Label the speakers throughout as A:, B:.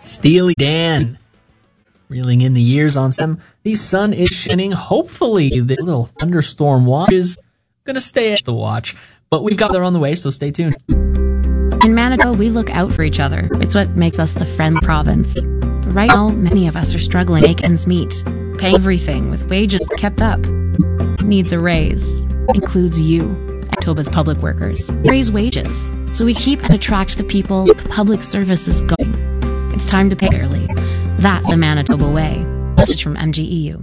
A: Steely Dan. Reeling in the years on some. The sun is shining. Hopefully the little thunderstorm watch is going to stay at the watch. But we've got there on the way, so stay tuned.
B: In Manitoba, we look out for each other. It's what makes us the friendly province. But right now, many of us are struggling to make ends meet. Paying everything with wages kept up. Needs a raise. Includes you, Manitoba's public workers. Raise wages so we keep and attract the people public service is going. It's time to pay fairly. That's the Manitoba way. Message from MGEU.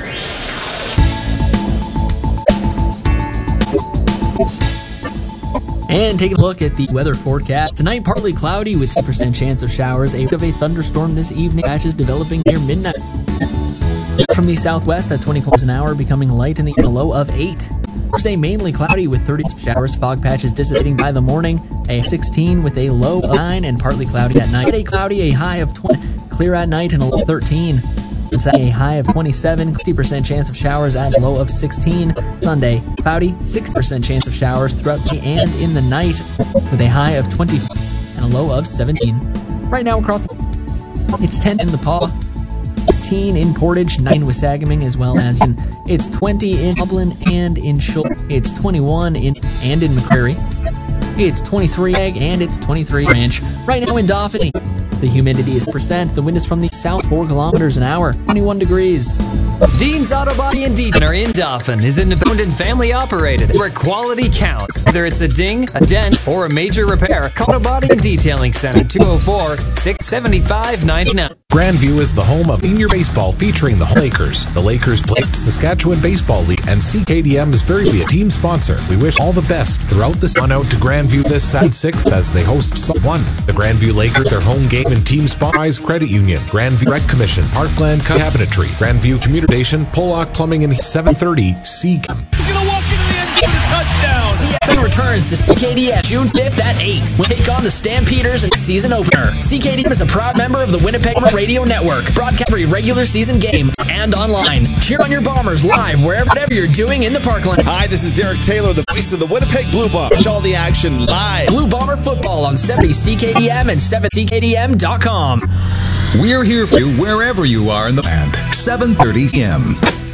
A: And taking a look at the weather forecast. Tonight, partly cloudy with 60% chance of showers. A bit of a thunderstorm this evening. Patches developing near midnight. From the southwest at 20 kilometers an hour, becoming light in the low of 8. Thursday, mainly cloudy with 30 showers. Fog patches dissipating by the morning. A 16 with a low of 9 and partly cloudy at night. Friday, cloudy, a high of 20. Clear at night and a low of 13. Saturday, a high of 27, 60% chance of showers at a low of 16. Sunday, cloudy, 60% chance of showers throughout the day and in the night with a high of 20 and a low of 17. Right now across it's 10 in the Paw, 16 in Portage, 9 in Wasagaming, as well as it's 20 in Dublin and in Shul. It's 21 in McCreary. It's 23 and it's 23 Ranch. Right now in Dauphiny. The humidity is %. The wind is from the south 4 kilometers an hour, 21 degrees.
C: Dean's Auto Body and Detailing in Dauphin is independent, family operated, where quality counts. Whether it's a ding, a dent, or a major repair, call Auto Body and Detailing Center 204-675-99.
D: Grandview is the home of senior baseball featuring the Lakers. The Lakers play Saskatchewan Baseball League, and CKDM is very be a team sponsor. We wish all the best throughout this. On out to Grandview this Saturday 6th as they host Sub 1. The Grandview Lakers, their home game and team sponsor Credit Union, Grandview Rec Commission, Parkland Cabinetry, Grandview Commuter Station, Pollock Plumbing, and 7:30 CKM.
A: CFN returns to CKDM June 5th at 8. We'll take on the Stampeders in the season opener. CKDM is a proud member of the Winnipeg Radio Network. Broadcast every regular season game and online. Cheer on your Bombers live whatever you're doing in the Parkland.
E: Hi, this is Derek Taylor, the voice of the Winnipeg Blue Bombers. Watch all the action live.
A: Blue Bomber football on 70 CKDM and 7ckdm.com.
F: We're here for you wherever you are in the land. 7:30 p.m.